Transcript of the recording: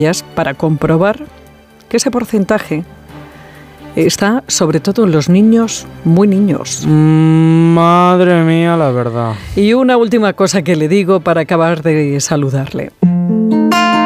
para comprobar que ese porcentaje está sobre todo en los niños, muy niños. Madre mía, la verdad. Y una última cosa que le digo para acabar de saludarle.